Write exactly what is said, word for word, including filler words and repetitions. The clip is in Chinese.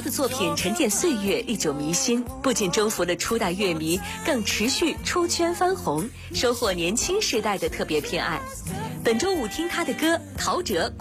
他的作品沉淀岁月，历久弥新，不仅征服了初代乐迷，更持续出圈翻红，收获年轻世代的特别偏爱。本周五听他的歌，陶喆。